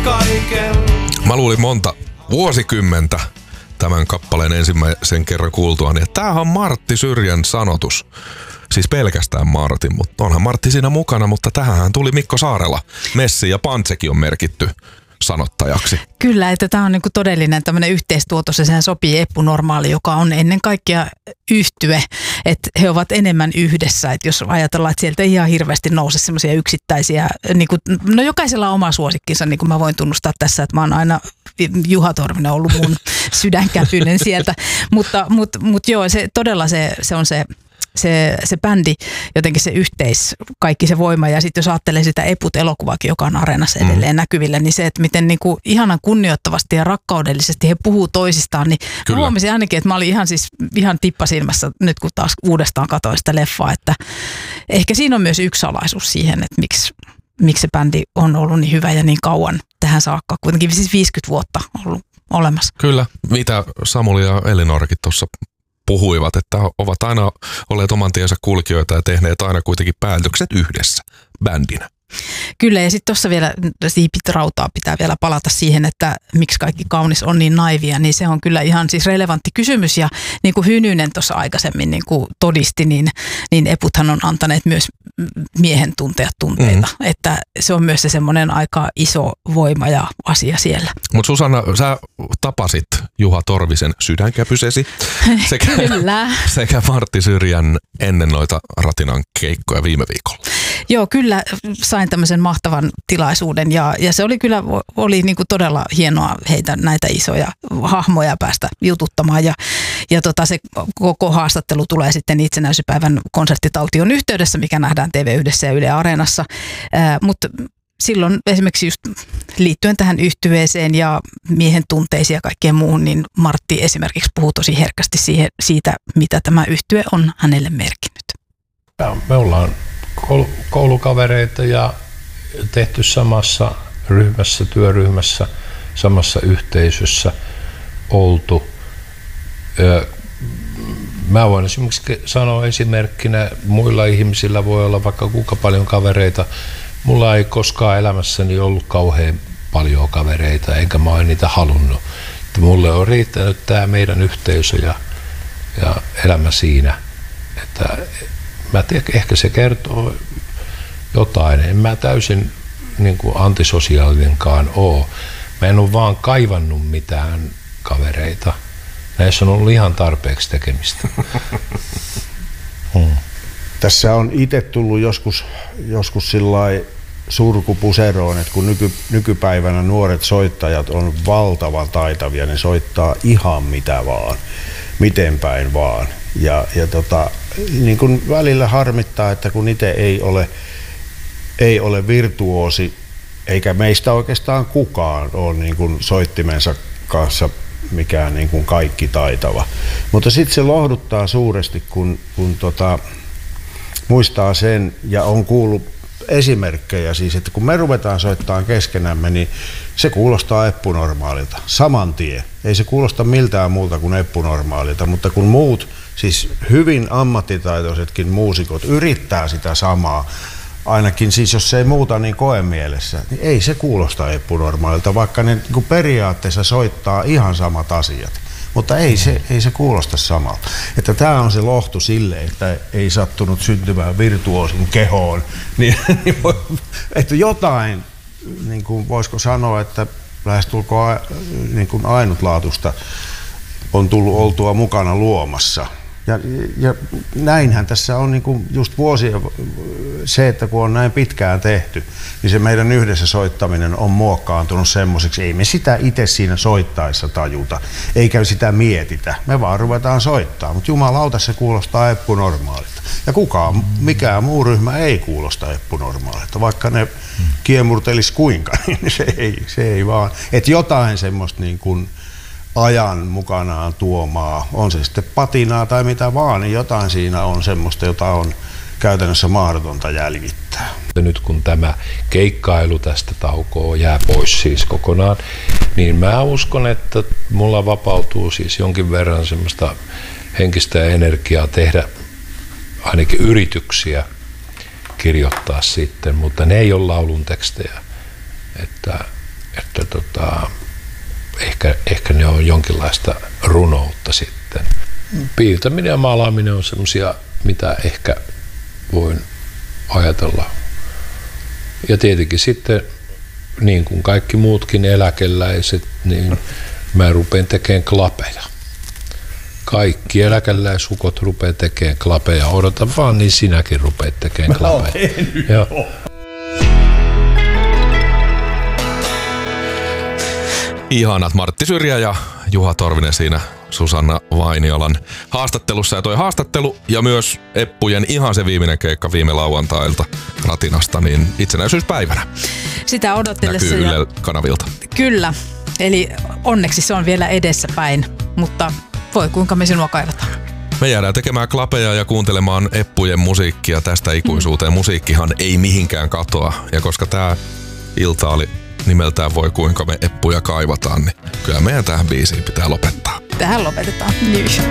kaiken. Mä luulin monta vuosikymmentä tämän kappaleen ensimmäisen kerran kuultuani, että tämähän on Martti Syrjän sanotus. Siis pelkästään Martin, mutta onhan Martti siinä mukana, mutta tähän tuli Mikko Saarela. Messi ja Pantsekin on merkitty sanottajaksi. Kyllä, että tämä on niinku todellinen tämmöinen yhteistuotos ja sehän sopii Eppu Normaali, joka on ennen kaikkea yhtye, että he ovat enemmän yhdessä, että jos ajatellaan, että sieltä ei ihan hirveästi nouse semmoisia yksittäisiä, niinku, no jokaisella on oma suosikkinsa, niin kuin mä voin tunnustaa tässä, että mä oon aina Juha Torvinen ollut mun sydänkäpyinen sieltä, mutta joo, se todella se on se bändi, jotenkin se kaikki se voima ja sitten jos ajattelee sitä Eput-elokuvakin, joka on Areenassa edelleen näkyvillä, niin se, että miten niinku ihanan kunnioittavasti ja rakkaudellisesti he puhuu toisistaan, niin mä huomasin ainakin, että mä olin ihan tippasilmässä nyt kun taas uudestaan katsoin sitä leffaa, että ehkä siinä on myös yksi salaisuus siihen, että miksi se bändi on ollut niin hyvä ja niin kauan tähän saakka, kuitenkin siis 50 vuotta ollut olemassa. Kyllä, mitä Samuli ja Elinorakin tuossa puhuivat, että ovat aina olleet oman tiensä kulkijoita ja tehneet aina kuitenkin päätökset yhdessä bändinä. Kyllä, ja sitten tuossa vielä siipit rautaa pitää vielä palata siihen, että miksi kaikki kaunis on niin naivia, niin se on kyllä ihan siis relevantti kysymys, ja niin kuin Hynynen tuossa aikaisemmin niin kuin todisti, niin Eputhan on antaneet myös miehen tuntea tunteita, että se on myös se semmoinen aika iso voima ja asia siellä. Mutta Susanna, sä tapasit Juha Torvisen sydänkäpysesi sekä Martti Syrjän ennen noita Ratinan keikkoja viime viikolla. Joo, kyllä sain tämmöisen mahtavan tilaisuuden ja se oli niin kuin todella hienoa heitä näitä isoja hahmoja päästä jututtamaan ja se koko haastattelu tulee sitten itsenäisyyspäivän konserttitaltion yhteydessä, mikä nähdään TV1 ja Yle Areenassa, mutta silloin esimerkiksi just liittyen tähän yhtyeeseen ja miehen tunteisiin ja kaikkeen muuhun, niin Martti esimerkiksi puhuu tosi herkästi siitä, mitä tämä yhtye on hänelle merkinnyt. Me ollaan koulukavereita ja tehty samassa työryhmässä, samassa yhteisössä oltu. Mä voin esimerkiksi sanoa esimerkkinä, muilla ihmisillä voi olla vaikka kuinka paljon kavereita. Mulla ei koskaan elämässäni ollut kauhean paljon kavereita, enkä mä ole niitä halunnut. Mulle on riittänyt tää meidän yhteisö ja elämä siinä. Että mä tiedän, ehkä se kertoo jotain. En mä täysin niin kuin antisosiaalinenkaan ole. Mä en ole vaan kaivannut mitään kavereita. Näissä on ollut ihan tarpeeksi tekemistä. Tässä on itse tullut joskus sillai surkupuseroon, että kun nykypäivänä nuoret soittajat on valtavan taitavia, ne soittaa ihan mitä vaan, miten päin vaan. Ja niin kun välillä harmittaa, että kun itse ei ole virtuoosi, eikä meistä oikeastaan kukaan ole niin kun soittimensa kanssa mikään niin kuin kaikki taitava. Mutta sitten se lohduttaa suuresti, kun muistaa sen ja on kuullut esimerkkejä siis, että kun me ruvetaan soittamaan keskenämme, niin se kuulostaa Eppu-normaalilta saman tien. Ei se kuulosta miltään muulta kuin Eppu-normaalilta, mutta kun muut, siis hyvin ammattitaitoisetkin muusikot yrittää sitä samaa, ainakin siis jos se ei muuta niin koemielessä, niin ei se kuulosta Eppu-normaalilta, vaikka ne niin periaatteessa soittaa ihan samat asiat. Mutta ei se kuulosta samalta. Että tämä on se lohtu sille, että ei sattunut syntymään virtuoosin kehoon. Että jotain, niin kuin voisiko sanoa, että lähestulkoon niin kuin ainutlaatuista on tullut oltua mukana luomassa. Ja näinhän tässä on niin kuin just vuosia se, että kun on näin pitkään tehty, niin se meidän yhdessä soittaminen on muokkaantunut semmoiseksi. Ei me sitä itse siinä soittaessa tajuta, eikä sitä mietitä. Me vaan ruvetaan soittaa, mutta jumalauta se kuulostaa Eppu-normaalilta. Ja mikään muu ryhmä ei kuulosta Eppu-normaalilta, vaikka ne kiemurtelis kuinka, niin se ei vaan. Että jotain semmoista niin kuin ajan mukanaan tuomaa, on se sitten patinaa tai mitä vaan, niin jotain siinä on semmoista, jota on käytännössä mahdotonta jäljittää. Nyt kun tämä keikkailu tästä taukoa jää pois siis kokonaan, niin mä uskon, että mulla vapautuu siis jonkin verran semmoista henkistä energiaa tehdä ainakin yrityksiä kirjoittaa sitten, mutta ne ei ole laulun tekstejä. Että ehkä ne on jonkinlaista runoutta sitten. Piirtäminen ja maalaaminen on semmoisia, mitä ehkä voin ajatella. Ja tietenkin sitten, niin kuin kaikki muutkin eläkeläiset, niin mä rupean tekemään klapeja. Kaikki eläkeläisukot rupeaa tekemään klapeja. Odota vaan, niin sinäkin rupeat tekemään klapeja. Ihanat Martti Syrjä ja Juha Torvinen siinä Susanna Vainiolan haastattelussa. Ja toi haastattelu ja myös Eppujen ihan se viimeinen keikka viime lauantailta Ratinasta, niin itsenäisyyspäivänä. Sitä odotellessa. Näkyy Yle kanavilta. Kyllä, eli onneksi se on vielä edessäpäin, mutta voi kuinka me sinua kaivataan. Me jäädään tekemään klapeja ja kuuntelemaan Eppujen musiikkia tästä ikuisuuteen. Musiikkihan ei mihinkään katoa. Ja koska tää ilta oli nimeltään Voi kuinka me Eppuja kaivataan, niin kyllä meidän tähän biisiin pitää lopettaa. Tähän lopetetaan. Niin.